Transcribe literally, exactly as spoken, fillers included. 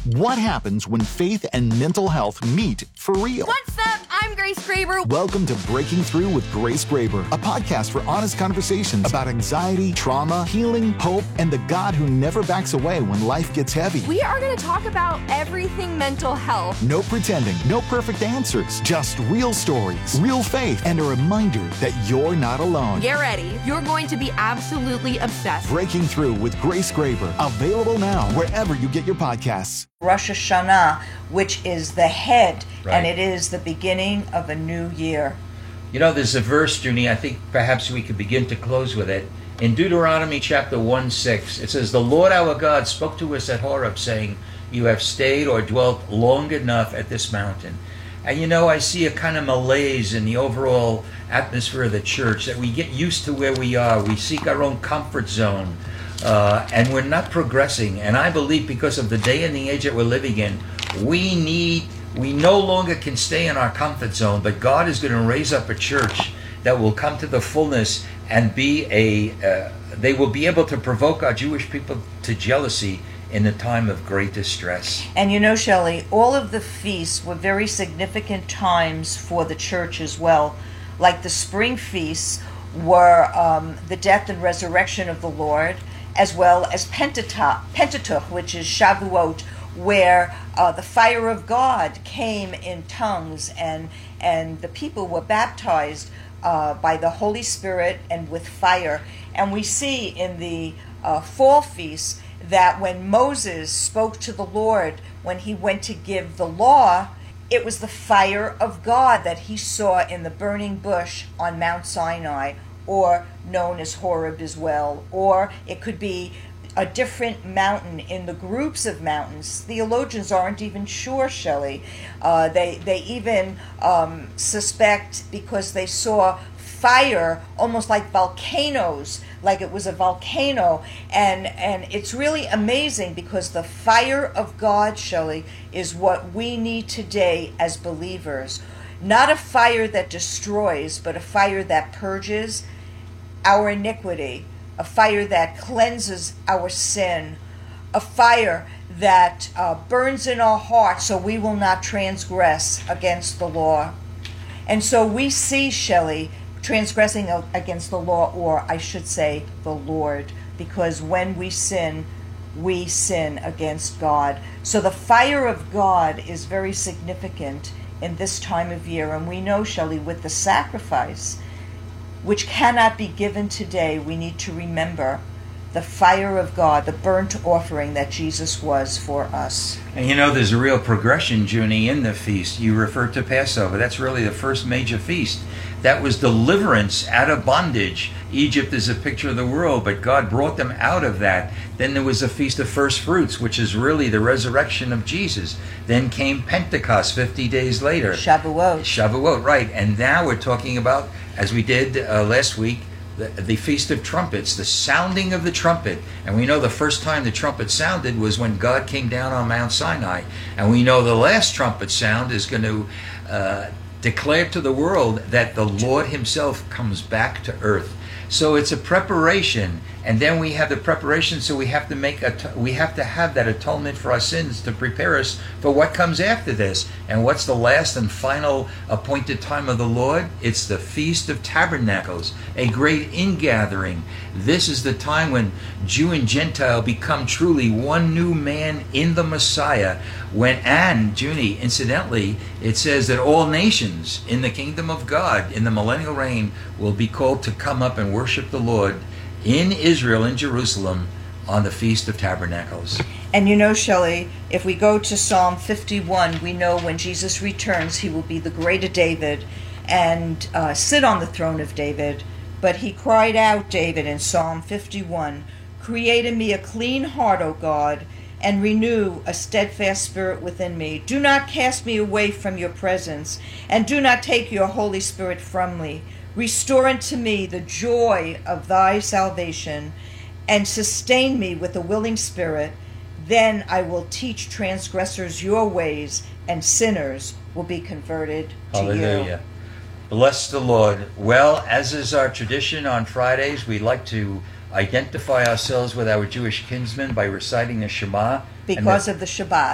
What happens when faith and mental health meet for real? What's up? I'm Grace Graber. Welcome to Breaking Through with Grace Graber, a podcast for honest conversations about anxiety, trauma, healing, hope, and the God who never backs away when life gets heavy. We are going to talk about everything mental health. No pretending, no perfect answers, just real stories, real faith, and a reminder that you're not alone. Get ready. You're going to be absolutely obsessed. Breaking Through with Grace Graber, available now wherever you get your podcasts. Rosh Hashanah, which is the head, Right. and it is the beginning of a new year. You know, there's a verse, Junie, I think perhaps we could begin to close with it. In Deuteronomy chapter one six, it says, "The Lord our God spoke to us at Horeb, saying, you have stayed or dwelt long enough at this mountain." And you know, I see a kind of malaise in the overall atmosphere of the church, that we get used to where we are. We seek our own comfort zone. Uh, and we're not progressing. And I believe because of the day and the age that we're living in, we need, we no longer can stay in our comfort zone, but God is going to raise up a church that will come to the fullness and be a, uh, they will be able to provoke our Jewish people to jealousy in a time of great distress. And you know, Shelley, all of the feasts were very significant times for the church as well. Like the spring feasts were um, the death and resurrection of the Lord, as well as Pentateuch, Pentateuch, which is Shavuot, where uh, the fire of God came in tongues, and and the people were baptized uh, by the Holy Spirit and with fire. And we see in the uh, fall feast that when Moses spoke to the Lord, when he went to give the law, it was the fire of God that he saw in the burning bush on Mount Sinai, or known as Horeb as well, or it could be a different mountain in the groups of mountains. Theologians aren't even sure, Shelley. Uh, they they even um, suspect, because they saw fire almost like volcanoes, like it was a volcano, and and it's really amazing, because the fire of God, Shelley, is what we need today as believers. Not a fire that destroys, but a fire that purges our iniquity, a fire that cleanses our sin, a fire that uh, burns in our hearts so we will not transgress against the law. And so we see, Shelley, transgressing against the law, or I should say the Lord, because when we sin, we sin against God. So the fire of God is very significant in this time of year. And we know, Shelley, with the sacrifice, which cannot be given today, we need to remember the fire of God, the burnt offering that Jesus was for us. And you know, there's a real progression, Junie, in the feast. You referred to Passover. That's really the first major feast. That was deliverance out of bondage. Egypt is a picture of the world, but God brought them out of that. Then there was a Feast of First Fruits, which is really the resurrection of Jesus. Then came Pentecost fifty days later. Shavuot. Shavuot, right. And now we're talking about, as we did uh, last week, the, the Feast of Trumpets, the sounding of the trumpet. And we know the first time the trumpet sounded was when God came down on Mount Sinai. And we know the last trumpet sound is going to uh, declare to the world that the Lord himself comes back to earth. So it's a preparation, and then we have the preparation. So we have to make a, we have to have that atonement for our sins to prepare us for what comes after this. And what's the last and final appointed time of the Lord? It's the Feast of Tabernacles, a great ingathering. This is the time when Jew and Gentile become truly one new man in the Messiah. When, and Junie, incidentally, it says that all nations in the kingdom of God in the millennial reign will be called to come up and worship the Lord in Israel, in Jerusalem, on the Feast of Tabernacles. And you know, Shelley, if we go to Psalm fifty-one, we know when Jesus returns, he will be the greater David and uh, sit on the throne of David. But he cried out, David, in Psalm fifty-one, "Create in me a clean heart, O God, and renew a steadfast spirit within me. Do not cast me away from your presence, and do not take your Holy Spirit from me. Restore unto me the joy of thy salvation, and sustain me with a willing spirit. Then I will teach transgressors your ways, and sinners will be converted to you." Hallelujah. Bless the Lord. Well, as is our tradition on Fridays, we like to identify ourselves with our Jewish kinsmen by reciting the Shema. Because of the Shabbat.